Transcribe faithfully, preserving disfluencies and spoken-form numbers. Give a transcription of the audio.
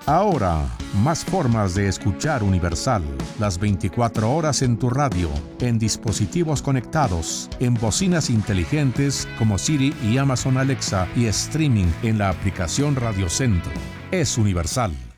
Ahora, más formas de escuchar Universal, las veinticuatro horas en tu radio, en dispositivos conectados, en bocinas inteligentes como Siri y Amazon Alexa y streaming en la aplicación Radio Centro. Es Universal.